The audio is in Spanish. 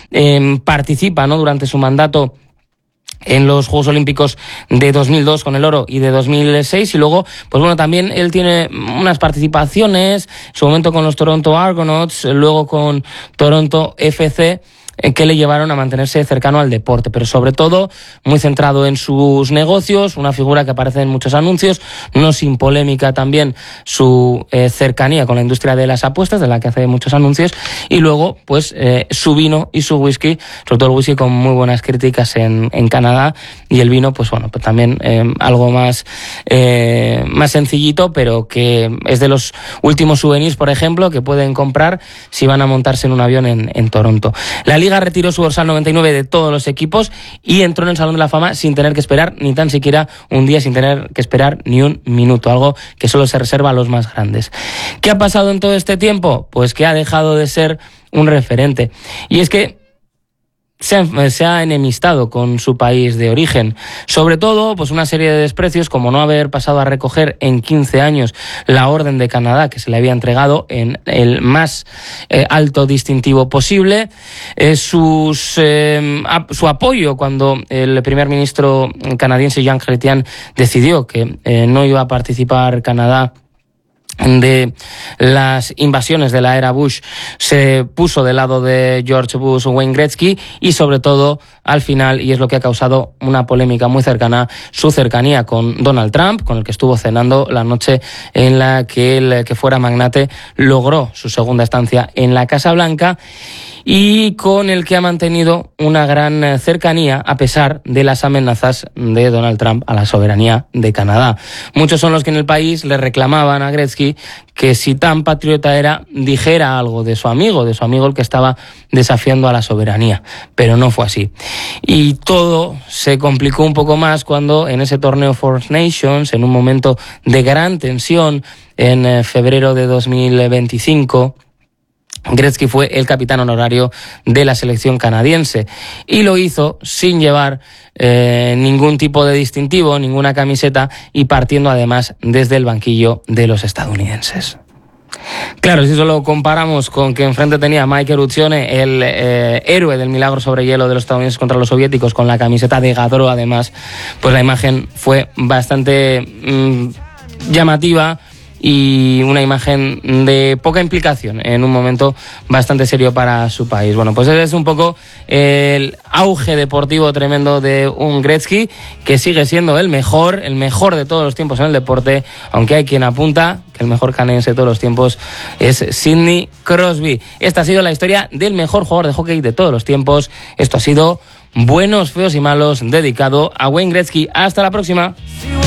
participa, ¿no?, durante su mandato en los Juegos Olímpicos de 2002 con el oro y de 2006, y luego, pues bueno, también él tiene unas participaciones, en su momento con los Toronto Argonauts, luego con Toronto FC, que le llevaron a mantenerse cercano al deporte, pero sobre todo muy centrado en sus negocios, una figura que aparece en muchos anuncios, no sin polémica también su cercanía con la industria de las apuestas, de la que hace muchos anuncios, y luego pues su vino y su whisky, sobre todo el whisky con muy buenas críticas en Canadá, y el vino pues bueno, pues también algo más sencillito, pero que es de los últimos souvenirs, por ejemplo, que pueden comprar si van a montarse en un avión en Toronto. La Liga retiró su dorsal 99 de todos los equipos y entró en el Salón de la Fama sin tener que esperar ni tan siquiera un día, sin tener que esperar ni un minuto, algo que solo se reserva a los más grandes. ¿Qué ha pasado en todo este tiempo? Pues que ha dejado de ser un referente. Y es que se ha enemistado con su país de origen. Sobre todo, pues una serie de desprecios, como no haber pasado a recoger en 15 años la Orden de Canadá, que se le había entregado en el más alto distintivo posible, su apoyo cuando el primer ministro canadiense Jean Chrétien decidió que no iba a participar Canadá de las invasiones de la era Bush, se puso del lado de George Bush Wayne Gretzky, y sobre todo al final, y es lo que ha causado una polémica muy cercana, su cercanía con Donald Trump, con el que estuvo cenando la noche en la que el que fuera magnate logró su segunda estancia en la Casa Blanca, y con el que ha mantenido una gran cercanía a pesar de las amenazas de Donald Trump a la soberanía de Canadá. Muchos son los que en el país le reclamaban a Gretzky que si tan patriota era, dijera algo de su amigo el que estaba desafiando a la soberanía, pero no fue así. Y todo se complicó un poco más cuando en ese torneo Four Nations, en un momento de gran tensión en febrero de 2025, Gretzky fue el capitán honorario de la selección canadiense y lo hizo sin llevar ningún tipo de distintivo, ninguna camiseta, y partiendo además desde el banquillo de los estadounidenses. Claro, si eso lo comparamos con que enfrente tenía a Mike Eruzione, el héroe del milagro sobre hielo de los estadounidenses contra los soviéticos, con la camiseta de Gaudreau además, pues la imagen fue bastante llamativa, y una imagen de poca implicación en un momento bastante serio para su país. Bueno, pues ese es un poco el auge deportivo tremendo de un Gretzky, que sigue siendo el mejor de todos los tiempos en el deporte, aunque hay quien apunta que el mejor canadiense de todos los tiempos es Sidney Crosby. Esta ha sido la historia del mejor jugador de hockey de todos los tiempos. Esto ha sido Buenos, Feos y Malos, dedicado a Wayne Gretzky. Hasta la próxima.